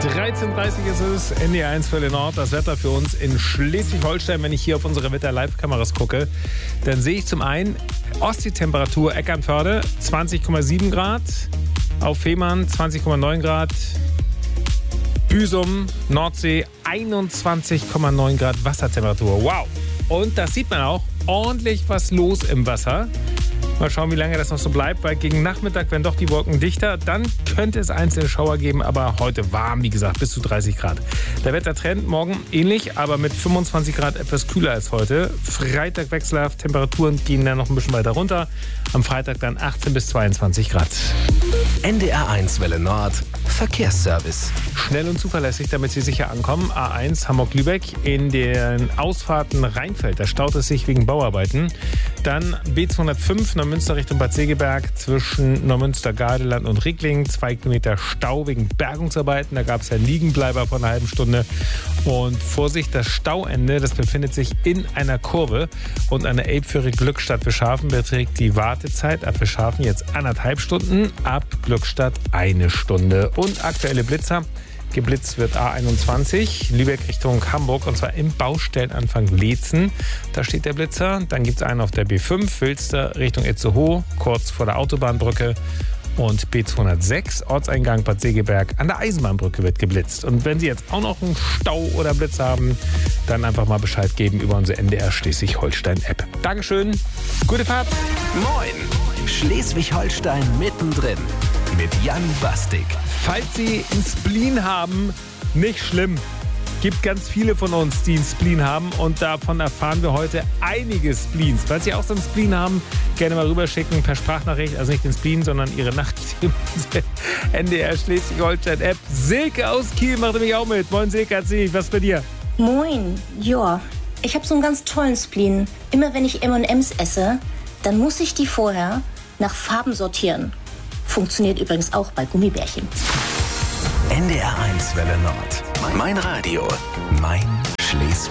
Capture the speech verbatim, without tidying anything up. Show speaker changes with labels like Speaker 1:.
Speaker 1: dreizehn Uhr dreißig ist es, N D R eins Welle Nord. Das Wetter für uns in Schleswig-Holstein. Wenn ich hier auf unsere Wetter-Live-Kameras gucke, dann sehe ich zum einen Ostsee-Temperatur Eckernförde zwanzig Komma sieben Grad, auf Fehmarn zwanzig Komma neun Grad, Büsum, Nordsee einundzwanzig Komma neun Grad Wassertemperatur. Wow! Und das sieht man auch, ordentlich was los im Wasser. Mal schauen, wie lange das noch so bleibt, weil gegen Nachmittag werden doch die Wolken dichter. Dann könnte es einzelne Schauer geben, aber heute warm, wie gesagt, bis zu dreißig Grad. Der Wettertrend morgen ähnlich, aber mit fünfundzwanzig Grad etwas kühler als heute. Freitag wechselhaft, Temperaturen gehen dann noch ein bisschen weiter runter. Am Freitag dann achtzehn bis zweiundzwanzig Grad.
Speaker 2: N D R eins Welle Nord, Verkehrsservice.
Speaker 1: Schnell und zuverlässig, damit Sie sicher ankommen. A eins Hamburg-Lübeck in den Ausfahrten Rheinfeld. Da staut es sich wegen Bauarbeiten. Dann B zweihundertfünf Neumünster Richtung Bad Segeberg zwischen Neumünster-Gardeland und Rickling. Zwei Kilometer Stau wegen Bergungsarbeiten. Da gab es ja einen Liegenbleiber von einer halben Stunde. Und Vorsicht, das Stauende, das befindet sich in einer Kurve. Und an der Elbphöre Glückstadt Fischhafen beträgt die Wartezeit ab Fischhafen jetzt anderthalb Stunden, ab Glückstadt eine Stunde. Und aktuelle Blitzer. Geblitzt wird A einundzwanzig, Lübeck Richtung Hamburg, und zwar im Baustellenanfang Leetzen. Da steht der Blitzer. Dann gibt es einen auf der B fünf, Wilster Richtung Itzehoe, kurz vor der Autobahnbrücke. Und B zweihundertsechs, Ortseingang Bad Segeberg, an der Eisenbahnbrücke wird geblitzt. Und wenn Sie jetzt auch noch einen Stau oder Blitz haben, dann einfach mal Bescheid geben über unsere N D R Schleswig-Holstein-App. Dankeschön, gute Fahrt.
Speaker 2: Moin, Schleswig-Holstein mittendrin mit Jan Bastik.
Speaker 1: Falls Sie einen Spleen haben, nicht schlimm. Gibt ganz viele von uns, die einen Spleen haben, und davon erfahren wir heute einige Spleens. Falls Sie auch so einen Spleen haben, gerne mal rüberschicken per Sprachnachricht, also nicht den Spleen, sondern Ihre Nachricht in unsere N D R Schleswig-Holstein-App. Silke aus Kiel macht mich auch mit. Moin Silke, erzähl ich, was bei dir?
Speaker 3: Moin, ja, ich habe so einen ganz tollen Spleen. Immer wenn ich M und M's esse, dann muss ich die vorher nach Farben sortieren. Funktioniert übrigens auch bei Gummibärchen.
Speaker 2: N D R eins Welle Nord. Mein Radio, mein Schleswig.